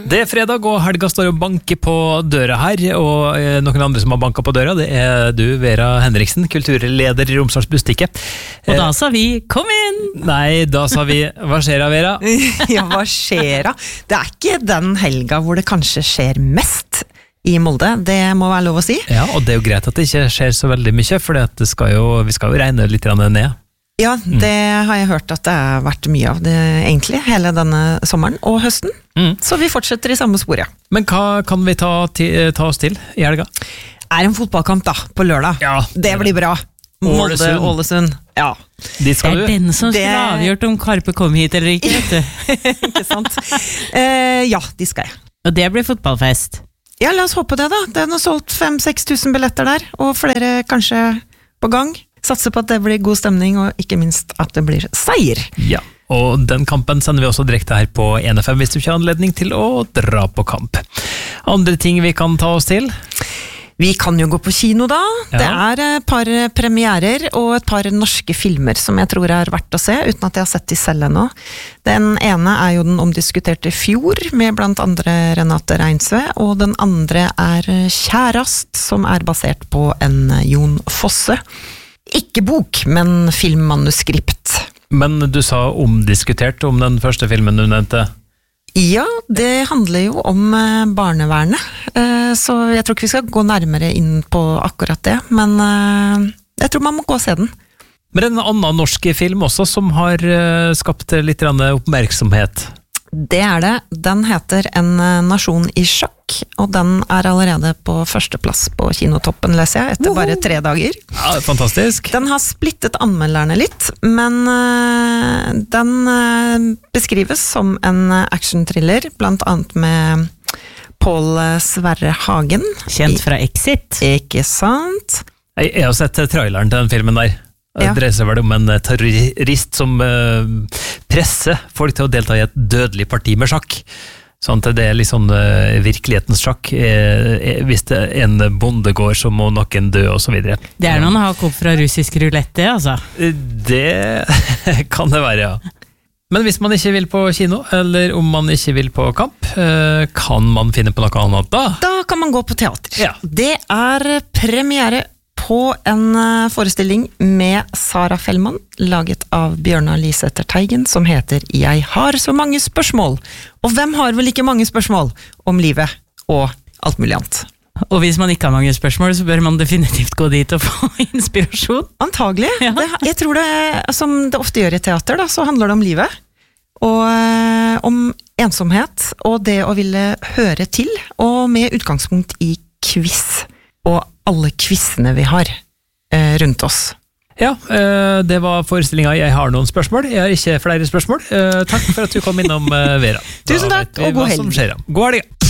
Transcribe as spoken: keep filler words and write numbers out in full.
Det er fredag, og helga står og banker på døra her, og noen andre som har banket på døra, det er du, Vera Henriksen, kulturleder i Romsdals Bustikke. Og da sa vi, kom inn! Nei, da sa vi, hva skjer da, Vera? Ja, hva skjer da? Det er ikke den helga hvor det kanskje skjer mest i Molde, det må være lov å si. Ja, og det er jo greit at det ikke skjer så veldig mye, for det skal jo, vi skal jo regne litt ned. Ja, det har jeg hørt at det har vært mye av det egentlig, hele denne sommeren og høsten. Mm. Så vi fortsetter i samme spor, ja. Men hva kan vi ta, ta oss til i helga? Er en fotballkamp da, på lørdag. Ja. Det blir bra. Molde, Ålesund. Ja. De skal det er du. Den som det... skal avgjort om Karpe kom hit eller ikke, vet du. Ikke sant? Uh, ja, de skal jeg. Og det blir fotballfest. Ja, la oss håpe det da. Det er nå solgt fem seks tusen billetter der, og flere kanskje på gang. Satser på at det blir god stemning, og ikke minst at det blir seier. Ja, og den kampen sender vi også direkte her på en F M hvis du ikke har anledning til å dra på kamp. Andre ting vi kan ta oss til? Vi kan jo gå på kino da. Ja. Det er et par premierer og et par norske filmer som jeg tror er verdt å se, uten at jeg har sett de selv ennå. Den ene er jo den omdiskuterte Fjord, med blant andre Renate Reinsve, og den andre er Kjærast, som er basert på en Jon Fosse. Ikke bok, men filmmanuskript. Men du sa omdiskutert om den første filmen du nevnte. Ja, det handler jo om barnevernet, så jeg tror ikke vi skal gå nærmere inn på akkurat det, men jeg tror man må gå og se den. Men det er en annen norsk film også som har skapt litt oppmerksomhet. Det er det. Den heter En nasjon i sjakk, og den er allerede på førsteplass på kinotoppen, leser jeg, etter bare tre dager. Ja, fantastisk. Den har splittet anmelderne litt, men uh, den uh, beskrives som en action-thriller, blant annet med Pål Sverre Hagen. Kjent fra Exit. Ikke sant? Jeg, jeg har sett traileren til den filmen der. Det ja. dreier seg vel om en terrorist som uh, presser folk til å delta i et dødelig parti med sjakk. Sånn at det er liksom uh, virkelighetens sjakk. Eh, hvis det er en bonde går, så må noen dø, og så videre. Det er noen hakk opp fra russisk rulette, altså. Det kan det være, ja. Men hvis man ikke vil på kino, eller om man ikke vil på kamp, uh, kan man finne på noe annet da? Da kan man gå på teater. Ja. Det er premiere på en forestilling med Sara Fellmann, laget av Bjørnar Lisæter Teigen, som heter Jeg har så mange spørsmål. Og hvem har vel ikke mange spørsmål om livet og alt mulig annet? Og hvis man ikke har mange spørsmål, så bør man definitivt gå dit og få inspirasjon. Antagelig. Ja. Det, jeg tror det, som det ofte gjør i teater, da, så handler det om livet. Og eh, om ensomhet, og det å ville høre til, og med utgangspunkt i quiz. Og alle quizene vi har eh, rundt oss. Ja, eh, det var forestillingen Jeg har noen spørsmål. Jeg har ikke flere spørsmål. Eh, takk for at du kom innom, eh, Vera. Tusen takk, og god helg. God helg.